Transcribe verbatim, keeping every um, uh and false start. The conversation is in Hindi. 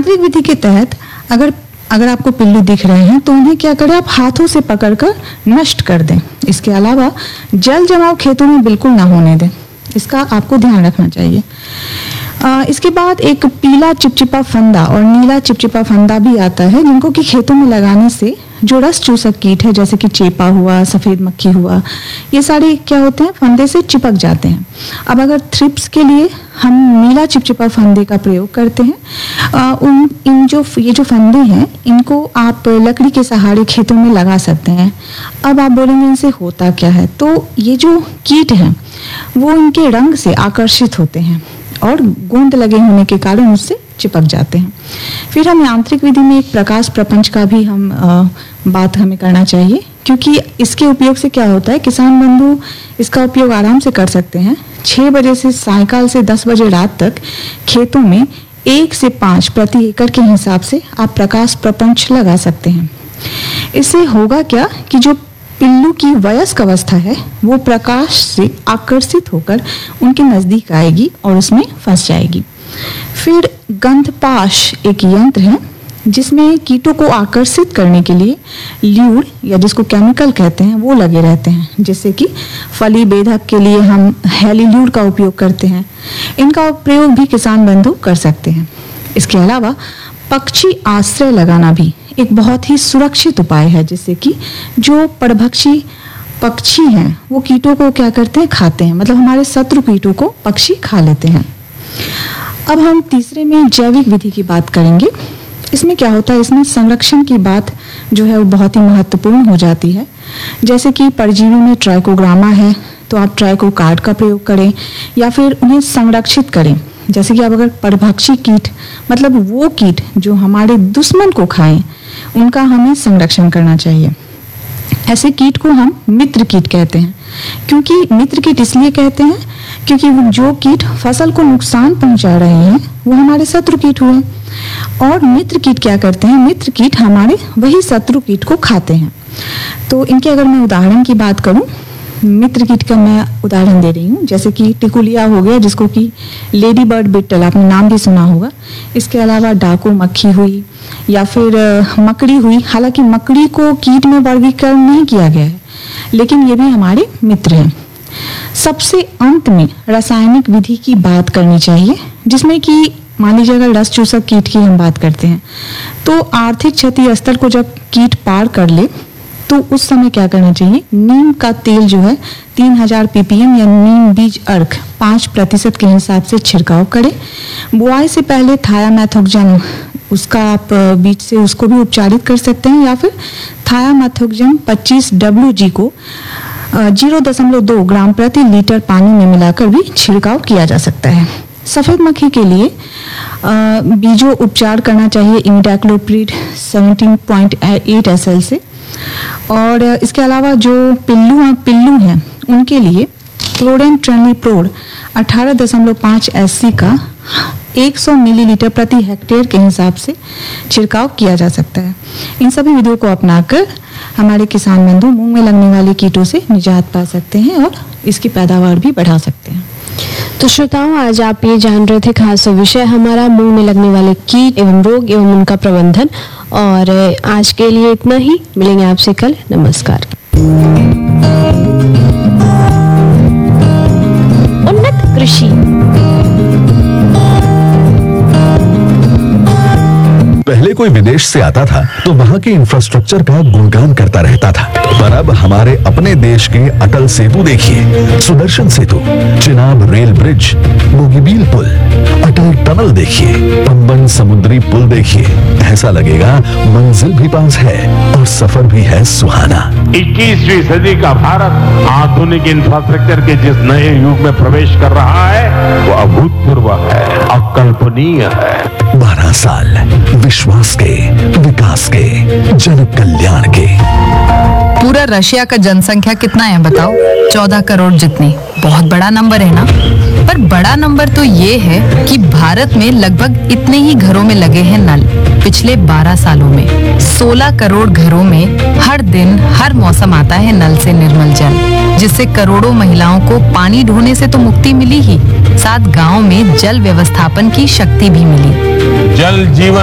यांत्रिक विधि के तहत अगर अगर आपको पिल्लू दिख रहे हैं तो उन्हें क्या करें, आप हाथों से पकड़कर नष्ट कर दें। इसके अलावा जल जमाव खेतों में बिल्कुल ना होने दें, इसका आपको ध्यान रखना चाहिए। आ, इसके बाद एक पीला चिपचिपा फंदा और नीला चिपचिपा फंदा भी आता है, जिनको कि खेतों में लगाने से जो रस चूसक कीट है जैसे कि चेपा हुआ, सफेद मक्खी हुआ, ये सारे क्या होते हैं, फंदे से चिपक जाते हैं। अब अगर थ्रिप्स के लिए हम नीला चिपचिपा फंदे का प्रयोग करते हैं, आ, उन इन जो ये जो फंदे हैं इनको आप लकड़ी के सहारे खेतों में लगा सकते हैं। अब आप बोलेंगे इनसे होता क्या है, तो ये जो कीट हैं वो इनके रंग से आकर्षित होते हैं और गोंद लगे होने के कारण उससे चिपक जाते हैं। फिर हम यांत्रिक विधि में एक प्रकाश प्रपंच का भी हम आ, बात हमें करना चाहिए, क्योंकि इसके उपयोग से क्या होता है, किसान बंधु इसका उपयोग आराम से कर सकते हैं। छः बजे से सायकाल से दस बजे रात तक खेतों में एक से पाँच प्रति एकड़ के हिसाब से आप प्रकाश प्रपंच लगा सकते हैं। इससे होगा क्या कि जो पिल्लू की वयस्क अवस्था है वो प्रकाश से आकर्षित होकर उनके नजदीक आएगी और उसमें फंस जाएगी। फिर गंधपाश एक यंत्र है जिसमें कीटों को आकर्षित करने के लिए ल्यूर या जिसको केमिकल कहते हैं वो लगे रहते हैं, जैसे कि फली बेधक के लिए हम हेलील्यूर का उपयोग करते हैं। इनका प्रयोग भी किसान बंधु कर सकते हैं। इसके अलावा पक्षी आश्रय लगाना भी एक बहुत ही सुरक्षित उपाय है, जिससे कि जो परभक्षी पक्षी हैं वो कीटों को क्या करते हैं, खाते हैं, मतलब हमारे शत्रु कीटों को पक्षी खा लेते हैं। अब हम तीसरे में जैविक विधि की बात करेंगे। इसमें क्या होता है, इसमें संरक्षण की बात जो है वो बहुत ही महत्वपूर्ण हो जाती है। जैसे कि परजीवी में ट्राइकोग्रामा है तो आप ट्राइकोकार्ड का प्रयोग करें या फिर उन्हें संरक्षित करें। जैसे कि अब अगर परभक्षी कीट मतलब वो कीट जो हमारे दुश्मन को खाएं, उनका हमें संरक्षण करना चाहिए। ऐसे कीट को हम मित्र कीट कहते हैं। क्योंकि मित्र कीट इसलिए कहते हैं क्योंकि जो कीट फसल को नुकसान पहुंचा रहे हैं वो हमारे शत्रु कीट हुए, और मित्र कीट क्या करते हैं, मित्र कीट हमारे वही शत्रु कीट को खाते हैं। तो इनके अगर मैं उदाहरण की बात करूं, मित्र कीट का मैं उदाहरण दे रही हूँ, जैसे कि टिकुलिया हो गया जिसको कि लेडी बर्ड बिटल आपने नाम भी सुना होगा। इसके अलावा डाकू मक्खी हुई या फिर मकड़ी हुई। हालांकि मकड़ी को कीट में वर्गीकरण नहीं किया गया है, लेकिन ये भी हमारे मित्र हैं। सबसे अंत में रासायनिक विधि की बात करनी चाहिए, जिसमें कि मान लीजिए अगर रस चूसक कीट की हम बात करते हैं तो आर्थिक क्षति स्तर को जब कीट पार कर ले तो उस समय क्या करना चाहिए, नीम का तेल जो है तीन हजार पीपीएम या नीम बीज अर्क पाँच प्रतिशत के हिसाब से छिड़काव करें। बुआई से पहले थायामेथोक्सम उसका आप बीज से उसको भी उपचारित कर सकते हैं, या फिर थायामेथोक्सम पच्चीस डब्ल्यू जी को जीरो दशमलव दो ग्राम प्रति लीटर पानी में मिलाकर भी छिड़काव किया जा सकता है। सफेद मक्खी के लिए बीजों उपचार करना चाहिए इमिडाक्लोप्रिड सत्रह पॉइंट आठ एस एल से। और इसके अलावा जो पिल्लू पिल्लू हैं उनके लिए क्लोरेंट्रेनिप्रोल अठारह दशमलव पाँच एस सी का सौ मिलीलीटर प्रति हेक्टेयर के हिसाब से छिड़काव किया जा सकता है। इन सभी विधियों को अपनाकर हमारे किसान बंधु मूंग में लगने वाले कीटों से निजात पा सकते हैं और इसकी पैदावार भी बढ़ा सकते हैं। तो श्रोताओं, आज आप ये जान रहे थे खास विषय हमारा मूंग में लगने वाले कीट एवं रोग एवं उनका प्रबंधन। और आज के लिए इतना ही, मिलेंगे आपसे कल। नमस्कार। उन्नत कृषि। पहले कोई विदेश से आता था तो वहाँ के इंफ्रास्ट्रक्चर का गुणगान करता रहता था, पर अब हमारे अपने देश के अटल सेतु देखिए, सुदर्शन सेतु, चिनाब रेल ब्रिज, बोगीबील पुल, अटल टनल देखिए, पंबन समुद्री पुल देखिए। ऐसा लगेगा मंजिल भी पास है और सफर भी है सुहाना। इक्कीसवीं सदी का भारत आधुनिक इंफ्रास्ट्रक्चर के जिस नए युग में प्रवेश कर रहा है वो अभूतपूर्व है, अकल्पनीय है। बारह साल विश्वास के, विकास के, जन कल्याण के। पूरा रशिया का जनसंख्या कितना है बताओ? चौदह करोड़ जितनी। बहुत बड़ा नंबर है ना? पर बड़ा नंबर तो ये है कि भारत में लगभग इतने ही घरों में लगे हैं नल। पिछले बारह सालों में सोलह करोड़ घरों में हर दिन हर मौसम आता है नल से निर्मल जल, जिससे करोड़ों महिलाओं को पानी ढोने से तो मुक्ति मिली ही, साथ गांव में जल व्यवस्थापन की शक्ति भी मिली। जल जीवन